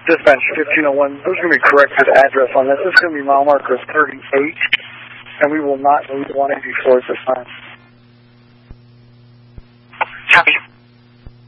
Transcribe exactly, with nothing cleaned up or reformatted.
Dispatch fifteen oh one, there's going to be corrected address on this. This is going to be mile marker thirty-eight, and we will not leave one eighty-four at this time. Copy.